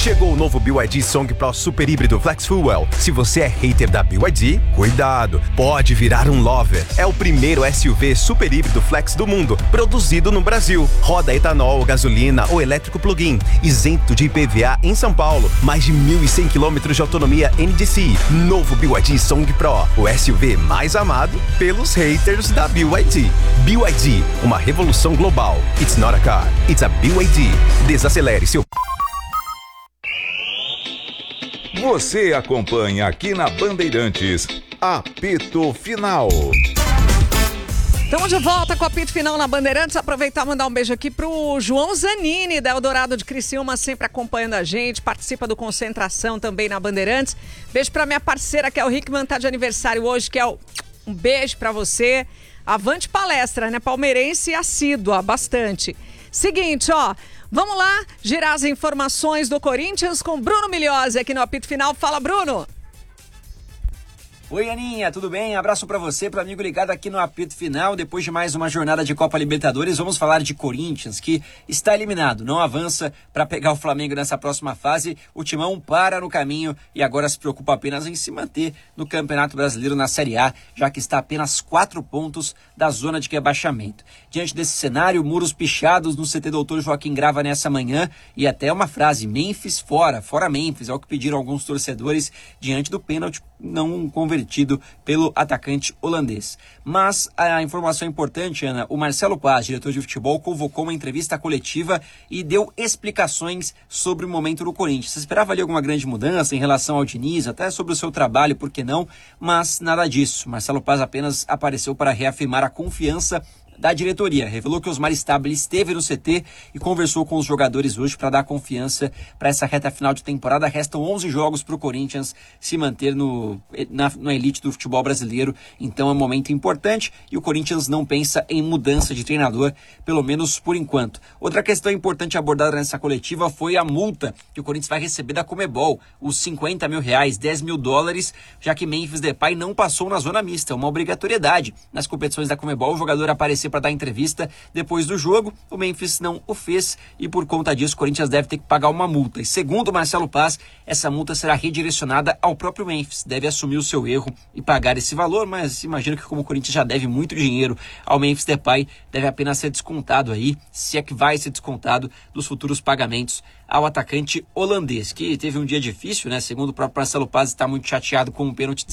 Chegou o novo BYD Song Pro Super Híbrido Flex Fuel. Se você é hater da BYD, cuidado, pode virar um lover. É o primeiro SUV super híbrido flex do mundo, produzido no Brasil. Roda etanol, gasolina ou elétrico plug-in, isento de IPVA em São Paulo. Mais de 1.100 km de autonomia NDC. Novo BYD Song Pro, o SUV mais amado pelos haters da BYD. BYD, uma revolução global. It's not a car, it's a BYD. Desacelere seu... Você acompanha aqui na Bandeirantes, Apito Final. Estamos de volta com o Apito Final na Bandeirantes. Aproveitar e mandar um beijo aqui pro João Zanini, da Eldorado de Criciúma, sempre acompanhando a gente, participa do Concentração também na Bandeirantes. Beijo pra minha parceira, que é o Rickman, tá de aniversário hoje, que é o... Um beijo pra você. Avante palestra, né? Palmeirense e assídua, bastante. Seguinte, ó, vamos lá girar as informações do Corinthians com Bruno Migliozzi aqui no Apito Final. Fala, Bruno! Oi, Aninha, tudo bem? Abraço pra você, pro amigo ligado aqui no Apito Final. Depois de mais uma jornada de Copa Libertadores, vamos falar de Corinthians, que está eliminado, não avança para pegar o Flamengo nessa próxima fase. O Timão para no caminho e agora se preocupa apenas em se manter no Campeonato Brasileiro na Série A, já que está a apenas 4 pontos da zona de rebaixamento. Diante desse cenário, muros pichados no CT Doutor Joaquim Grava nessa manhã e até uma frase, Memphis fora Memphis, é o que pediram alguns torcedores diante do pênalti não convertido pelo atacante holandês. Mas a informação importante, Ana, o Marcelo Paz, diretor de futebol, convocou uma entrevista coletiva e deu explicações sobre o momento do Corinthians. Você esperava ali alguma grande mudança em relação ao Diniz, até sobre o seu trabalho, por que não? Mas nada disso. Marcelo Paz apenas apareceu para reafirmar a confiança da diretoria. Revelou que Osmar Stabile esteve no CT e conversou com os jogadores hoje para dar confiança para essa reta final de temporada. Restam 11 jogos para o Corinthians se manter na elite do futebol brasileiro. Então é um momento importante e o Corinthians não pensa em mudança de treinador, pelo menos por enquanto. Outra questão importante abordada nessa coletiva foi a multa que o Corinthians vai receber da Conmebol, os R$50 mil, $10 mil, já que Memphis Depay não passou na zona mista, uma obrigatoriedade. Nas competições da Conmebol, o jogador apareceu para dar entrevista depois do jogo, o Memphis não o fez e por conta disso o Corinthians deve ter que pagar uma multa. E segundo o Marcelo Paz, essa multa será redirecionada ao próprio Memphis, deve assumir o seu erro e pagar esse valor, mas imagino que como o Corinthians já deve muito dinheiro ao Memphis Depay, deve apenas ser descontado aí, se é que vai ser descontado dos futuros pagamentos ao atacante holandês, que teve um dia difícil, né? Segundo o próprio Marcelo Paz, está muito chateado com o pênalti